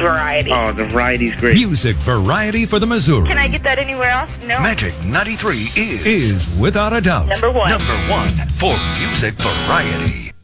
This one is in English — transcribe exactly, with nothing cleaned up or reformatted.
variety. Oh, the variety's great. Music variety for the Missouri. Can I get that anywhere else? No. Magic ninety-three is, is without a doubt Number one. number one for music variety.